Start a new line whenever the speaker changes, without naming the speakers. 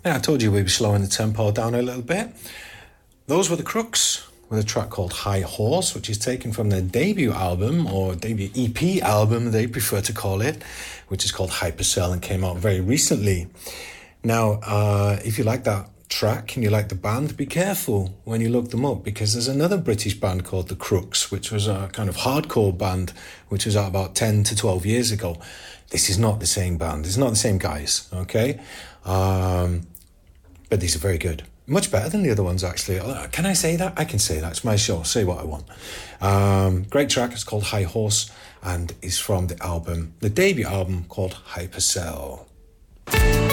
Yeah, I told you we'd be slowing the tempo down a little bit. Those were the Crooks with a track called High Horse, which is taken from their debut album, or debut EP album, they prefer to call it, which is called Hypercell and came out very recently. Now, if you like that track and you like the band, be careful when you look them up, because there's another British band called The Crooks, which was a kind of hardcore band, which was out about 10 to 12 years ago. This is not the same band. It's not the same guys, okay? But these are very good. Much better than the other ones, actually. Can I say that? I can say that. It's my show. Say what I want. Great track. It's called High Horse and is from the debut album called Hypercell.